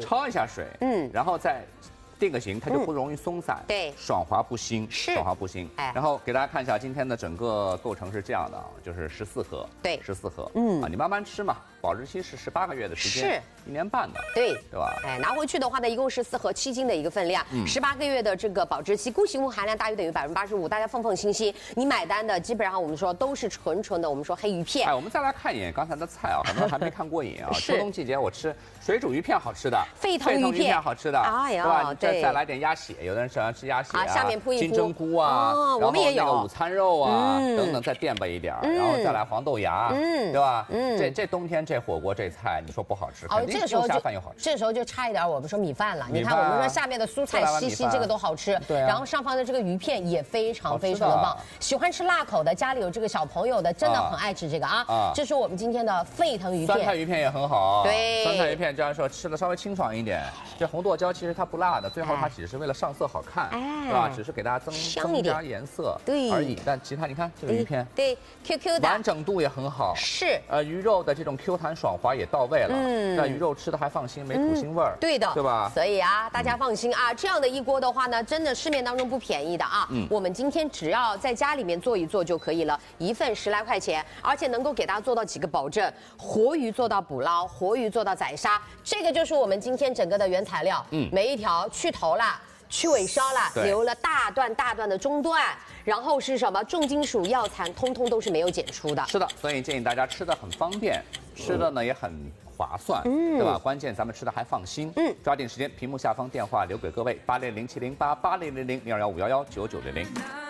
焯一下水，然后再定个型，它就不容易松散， 对， 爽滑不腥， 是爽滑不腥。然后给大家看一下今天的整个构成是这样的啊，就是14盒， 对 ，14盒，你慢慢吃嘛，保质期是18个月的时间，是1年半的， 对吧？ 拿回去的话呢，一共14盒7斤的一个分量，18个月的这个保质期，固形物含量大于等于85%，大家放放心心。你买单的基本上我们说都是纯的，我们说黑鱼片。 我们再来看一眼刚才的菜啊，很多人还没看过瘾啊。秋冬季节我吃水煮鱼片好吃的， 沸腾鱼片好吃的， 哎呀， 对吧？再来点鸭血，有的人喜欢吃鸭血啊， 下面铺一铺金针菇啊， 我们也有午餐肉啊，等等，再垫吧一点，然后再来黄豆芽，对吧？这冬天这火锅这菜，你说不好吃，肯定又下饭又好吃。 这时候就差一点我们说米饭了。你看我们说下面的蔬菜稀这个都好吃， 对， 然后上方的这个鱼片也非常的棒。喜欢吃辣口的，家里有这个小朋友的，真的很爱吃这个啊。这是我们今天的沸腾鱼片， 酸菜鱼片也很好， 对， 酸菜鱼片这样说吃的稍微清爽一点。这红剁椒其实它不辣的，最后它只是为了上色好看，对吧？只是给大家增加颜色而已。但其他你看这个鱼片， 对 ，QQ 的完整度也很好， 是鱼肉的这种 Q 弹爽滑也到位了，那鱼肉吃的还放心，没土腥味儿， 对的， 对吧？ 所以大家放心啊，这样的一锅的话呢，真的市面当中不便宜的啊。我们今天只要在家里面做一做就可以了，一份10来块钱，而且能够给大家做到几个保证：活鱼做到捕捞，活鱼做到宰杀，这个就是我们今天整个的原材料。每一条去头啦。去尾梢了，留了大段的中段，然后是什么重金属药残，通通都是没有检出的。 是的，所以建议大家吃的很方便，吃的呢也很划算，对吧？关键咱们吃的还放心。抓紧时间，屏幕下方电话留给各位：80070880000215119900。